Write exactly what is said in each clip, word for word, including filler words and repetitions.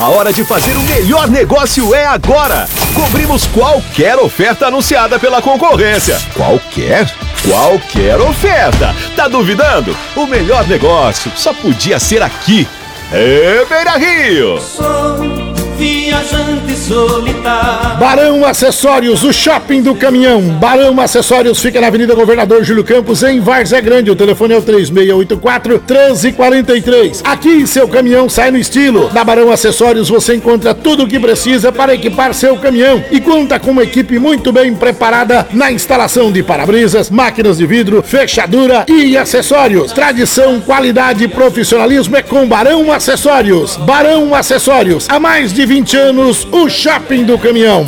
A hora de fazer o melhor negócio é agora. Cobrimos qualquer oferta anunciada pela concorrência. Qualquer? Qualquer oferta. Tá duvidando? O melhor negócio só podia ser aqui. É Beira Rio. Sou viajante solitário. Barão Acessórios, o shopping do caminhão. Barão Acessórios fica na Avenida Governador Júlio Campos, em Várzea Grande. O telefone é o três seis oito quatro, um três quatro três. Aqui seu caminhão sai no estilo. Na Barão Acessórios você encontra tudo o que precisa para equipar seu caminhão e conta com uma equipe muito bem preparada na instalação de para-brisas, máquinas de vidro, fechadura e acessórios. Tradição, qualidade e profissionalismo é com Barão Acessórios. Barão Acessórios, há mais de vinte anos, o shopping do caminhão.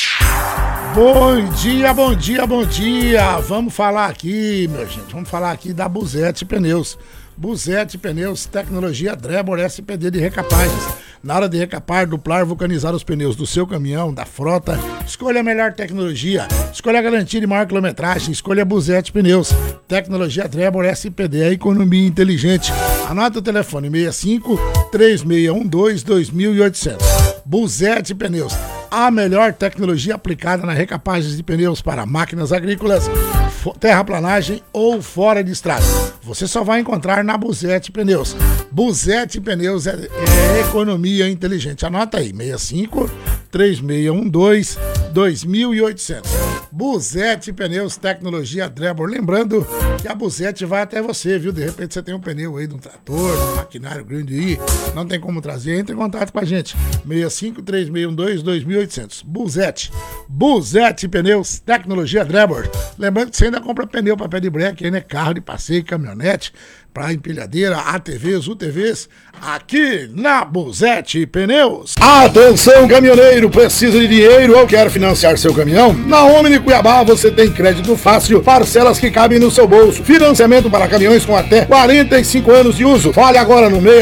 Bom dia, bom dia, bom dia. Vamos falar aqui, meu gente, vamos falar aqui da Buzete Pneus. Buzete Pneus, tecnologia Drebor S P D de recapagens. Na hora de recapar, duplar, vulcanizar os pneus do seu caminhão, da frota, escolha a melhor tecnologia, escolha a garantia de maior quilometragem, escolha a Buzete Pneus. Tecnologia Drebor S P D, a economia inteligente. Anota o telefone seis cinco, três seis um dois, dois mil e oitocentos. Buzete Pneus, a melhor tecnologia aplicada na recapagem de pneus para máquinas agrícolas, terraplanagem ou fora de estrada. Você só vai encontrar na Buzete Pneus. Buzete Pneus é, é economia inteligente. Anota aí, seis cinco, três seis um dois, dois mil e oitocentos. Buzete Pneus, tecnologia Drebor. Lembrando que a Buzete vai até você, viu? De repente você tem um pneu aí de um trator, de um maquinário grande aí, não tem como trazer, entre em contato com a gente. seis cinco, três seis um dois, dois mil e oitocentos. Buzete. Buzete Pneus, tecnologia Drebor. Lembrando que você ainda compra pneu para pé de breque, aí, né? Carro de passeio, caminhonete, para empilhadeira, A T Vs, U T Vs, aqui na Buzete Pneus. Atenção, caminhoneiro, precisa de dinheiro ou quer financiar seu caminhão? Na Omni Cuiabá você tem crédito fácil, parcelas que cabem no seu bolso, financiamento para caminhões com até quarenta e cinco anos de uso. Fale agora no meio